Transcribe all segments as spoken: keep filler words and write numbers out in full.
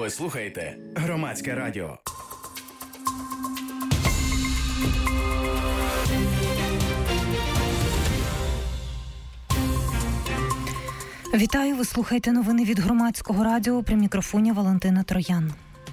Ви слухаєте Громадське радіо. Вітаю, ви слухаєте новини від Громадського радіо. При мікрофоні Валентина Троян.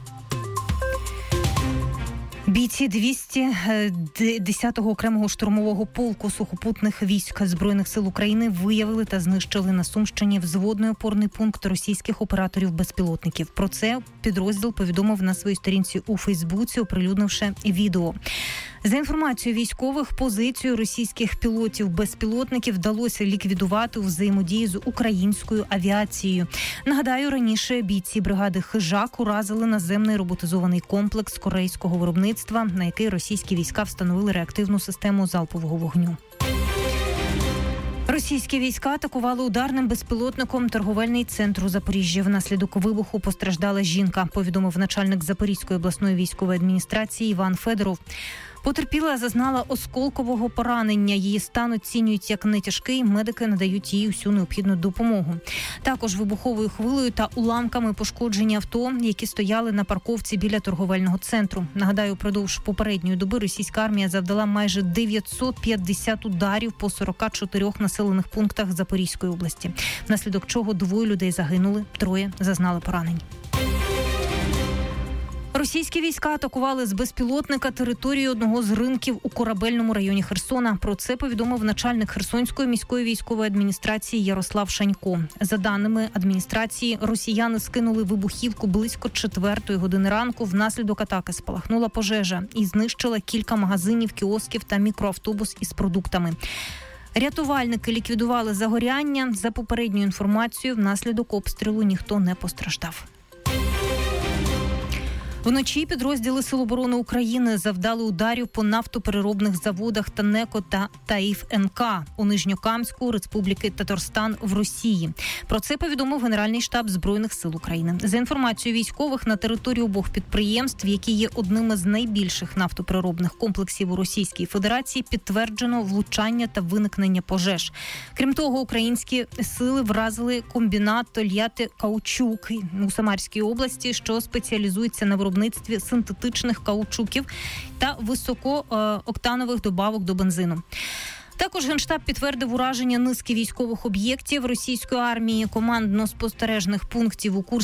Бійці двісті десятого окремого штурмового полку сухопутних військ Збройних сил України виявили та знищили на Сумщині взводний опорний пункт російських операторів-безпілотників. Про це підрозділ повідомив на своїй сторінці у Фейсбуці, оприлюднивши відео. За інформацією військових, позицію російських пілотів-безпілотників вдалося ліквідувати у взаємодії з українською авіацією. Нагадаю, раніше бійці бригади «Хижак» уразили наземний роботизований комплекс корейського виробництва, на який російські війська встановили реактивну систему залпового вогню. Російські війська атакували ударним безпілотником торговельний центр у Запоріжжі. Внаслідок вибуху постраждала жінка, повідомив начальник Запорізької обласної військової адміністрації Іван Федоров. Потерпіла зазнала осколкового поранення. Її стан оцінюють як нетяжкий. Медики надають їй усю необхідну допомогу. Також вибуховою хвилею та уламками пошкоджені авто, які стояли на парковці біля торговельного центру. Нагадаю, впродовж попередньої доби російська армія завдала майже дев'ятсот п'ятдесят ударів по сорока чотирьох населених пунктах Запорізької області, внаслідок чого двоє людей загинули, троє зазнали поранень. Російські війська атакували з безпілотника територію одного з ринків у Корабельному районі Херсона. Про це повідомив начальник Херсонської міської військової адміністрації Ярослав Шанько. За даними адміністрації, росіяни скинули вибухівку близько четвертої години ранку. Внаслідок атаки спалахнула пожежа і знищила кілька магазинів, кіосків та мікроавтобус із продуктами. Рятувальники ліквідували загоряння. За попередньою інформацією, внаслідок обстрілу ніхто не постраждав. Вночі підрозділи Сил оборони України завдали ударів по нафтопереробних заводах Танеко та Таїф-НК у Нижньокамську Республіки Татарстан в Росії. Про це повідомив Генеральний штаб Збройних сил України. За інформацією військових, на території обох підприємств, які є одними з найбільших нафтопереробних комплексів у Російській Федерації, підтверджено влучання та виникнення пожеж. Крім того, українські сили вразили комбінат Тольятти-Каучук у Самарській області, що спеціалізується на виробництві виробництві синтетичних каучуків та високооктанових добавок до бензину. Також Генштаб підтвердив ураження низки військових об'єктів російської армії, командно-спостережних пунктів у Курській